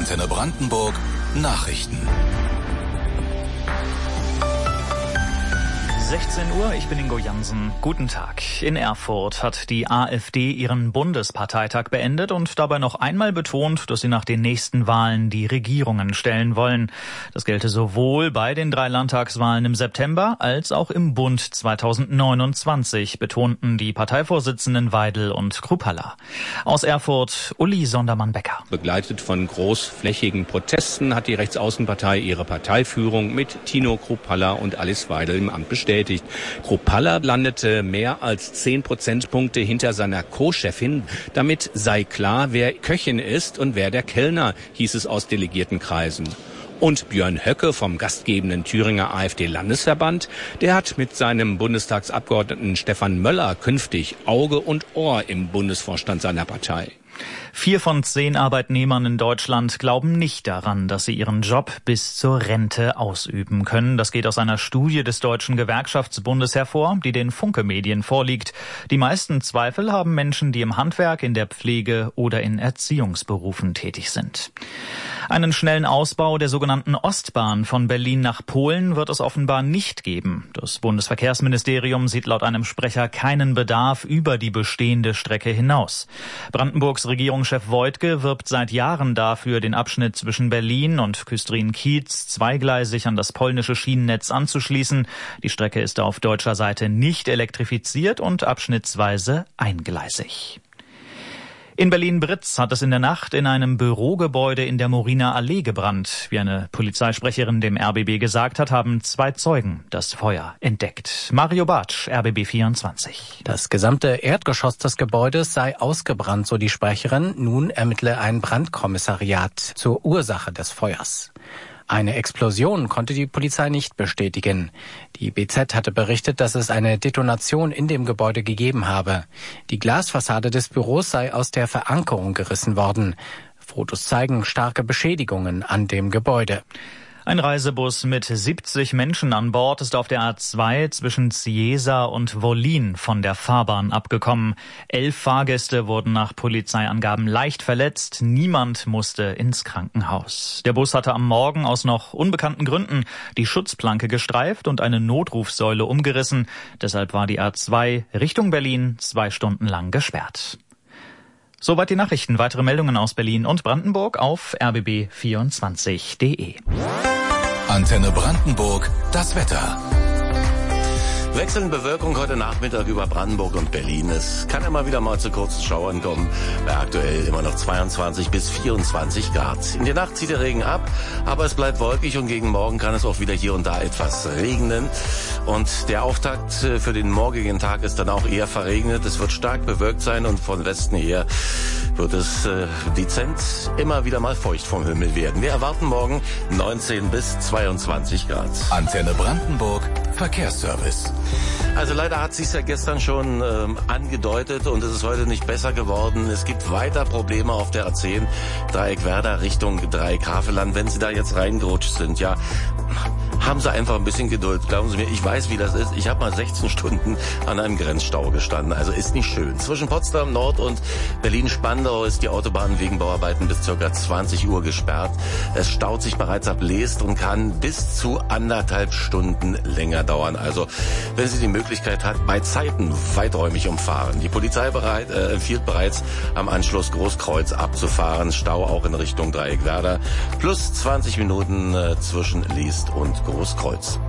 Antenne Brandenburg Nachrichten. 16 Uhr, ich bin Ingo Jansen. Guten Tag. In Erfurt hat die AfD ihren Bundesparteitag beendet und dabei noch einmal betont, dass sie nach den nächsten Wahlen die Regierungen stellen wollen. Das gelte sowohl bei den 3 Landtagswahlen im September als auch im Bund 2029, betonten die Parteivorsitzenden Weidel und Kruppalla. Aus Erfurt, Uli Sondermann-Becker. Begleitet von großflächigen Protesten hat die Rechtsaußenpartei ihre Parteiführung mit Tino Kruppalla und Alice Weidel im Amt bestätigt. Kruppalla landete mehr als 10 Prozentpunkte hinter seiner Co-Chefin. Damit sei klar, wer Köchin ist und wer der Kellner, hieß es aus Delegiertenkreisen. Und Björn Höcke vom gastgebenden Thüringer AfD-Landesverband, der hat mit seinem Bundestagsabgeordneten Stefan Möller künftig Auge und Ohr im Bundesvorstand seiner Partei. 4 von 10 Arbeitnehmern in Deutschland glauben nicht daran, dass sie ihren Job bis zur Rente ausüben können. Das geht aus einer Studie des Deutschen Gewerkschaftsbundes hervor, die den Funke-Medien vorliegt. Die meisten Zweifel haben Menschen, die im Handwerk, in der Pflege oder in Erziehungsberufen tätig sind. Einen schnellen Ausbau der sogenannten Ostbahn von Berlin nach Polen wird es offenbar nicht geben. Das Bundesverkehrsministerium sieht laut einem Sprecher keinen Bedarf über die bestehende Strecke hinaus. Brandenburgs Regierungschef Woidke wirbt seit Jahren dafür, den Abschnitt zwischen Berlin und Küstrin-Kiez zweigleisig an das polnische Schienennetz anzuschließen. Die Strecke ist auf deutscher Seite nicht elektrifiziert und abschnittsweise eingleisig. In Berlin-Britz hat es in der Nacht in einem Bürogebäude in der Moriner Allee gebrannt. Wie eine Polizeisprecherin dem RBB gesagt hat, haben 2 Zeugen das Feuer entdeckt. Mario Bartsch, RBB 24. Das gesamte Erdgeschoss des Gebäudes sei ausgebrannt, so die Sprecherin. Nun ermittle ein Brandkommissariat zur Ursache des Feuers. Eine Explosion konnte die Polizei nicht bestätigen. Die BZ hatte berichtet, dass es eine Detonation in dem Gebäude gegeben habe. Die Glasfassade des Büros sei aus der Verankerung gerissen worden. Fotos zeigen starke Beschädigungen an dem Gebäude. Ein Reisebus mit 70 Menschen an Bord ist auf der A2 zwischen Cieza und Wollin von der Fahrbahn abgekommen. 11 Fahrgäste wurden nach Polizeiangaben leicht verletzt. Niemand musste ins Krankenhaus. Der Bus hatte am Morgen aus noch unbekannten Gründen die Schutzplanke gestreift und eine Notrufsäule umgerissen. Deshalb war die A2 Richtung Berlin 2 Stunden lang gesperrt. Soweit die Nachrichten. Weitere Meldungen aus Berlin und Brandenburg auf rbb24.de. Antenne Brandenburg, das Wetter. Wechselnde Bewölkung heute Nachmittag über Brandenburg und Berlin. Es kann immer wieder mal zu kurzen Schauern kommen, bei aktuell immer noch 22 bis 24 Grad. In der Nacht zieht der Regen ab, aber es bleibt wolkig und gegen Morgen kann es auch wieder hier und da etwas regnen. Und der Auftakt für den morgigen Tag ist dann auch eher verregnet. Es wird stark bewölkt sein und von Westen her wird es dezent immer wieder mal feucht vom Himmel werden. Wir erwarten morgen 19 bis 22 Grad. Antenne Brandenburg, Verkehrsservice. Also leider hat sich's ja gestern schon angedeutet und es ist heute nicht besser geworden. Es gibt weiter Probleme auf der A10 Dreieck Werder Richtung Dreieck-Havelland. Wenn Sie da jetzt reingerutscht sind, ja, haben Sie einfach ein bisschen Geduld. Glauben Sie mir, ich weiß, wie das ist. Ich habe mal 16 Stunden an einem Grenzstau gestanden. Also ist nicht schön. Zwischen Potsdam Nord und Berlin-Spandau ist die Autobahn wegen Bauarbeiten bis ca. 20 Uhr gesperrt. Es staut sich bereits ab Leest und kann bis zu 1,5 Stunden länger dauern. Also wenn Sie die Möglichkeit hat, bei Zeiten weiträumig umfahren. Die Polizei empfiehlt bereits am Anschluss Großkreuz abzufahren. Stau auch in Richtung Dreieck Werder. Plus 20 Minuten zwischen Leest und Großkreuz.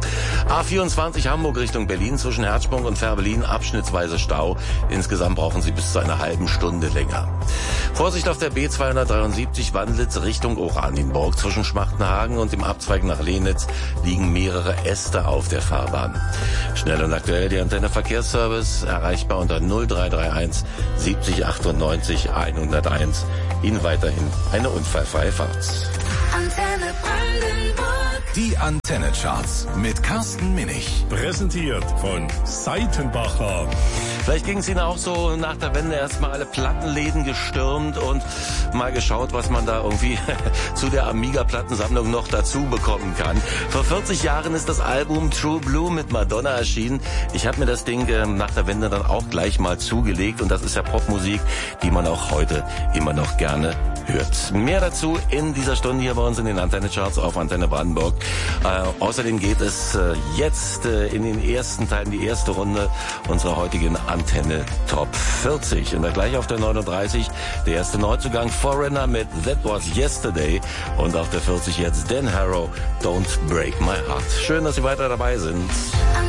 A24 Hamburg Richtung Berlin zwischen Herzsprung und Fährberlin abschnittsweise Stau. Insgesamt brauchen Sie bis zu einer halben Stunde länger. Vorsicht auf der B273 Wandlitz Richtung Oranienburg. Zwischen Schmachtenhagen und dem Abzweig nach Lenitz liegen mehrere Äste auf der Fahrbahn. Schnell und aktuell die Antenne Verkehrsservice, erreichbar unter 0331 70 98 101. Ihnen weiterhin eine unfallfreie Fahrt. Antenne Brandenburg. Die Antenne-Charts mit Carsten Minich. Präsentiert von Seitenbacher. Vielleicht ging es Ihnen auch so nach der Wende erstmal alle Plattenläden gestürmt und mal geschaut, was man da irgendwie zu der Amiga-Plattensammlung noch dazu bekommen kann. Vor 40 Jahren ist das Album True Blue mit Madonna erschienen. Ich habe mir das Ding nach der Wende dann auch gleich mal zugelegt und das ist ja Popmusik, die man auch heute immer noch gerne hört. Mehr dazu in dieser Stunde hier bei uns in den Antenne-Charts auf Antenne Brandenburg. Außerdem geht es jetzt in den ersten Teilen, die erste Runde unserer heutigen Antenne Top 40. Und gleich auf der 39 der erste Neuzugang Foreigner mit That Was Yesterday und auf der 40 jetzt Dan Harrow, Don't Break My Heart. Schön, dass Sie weiter dabei sind.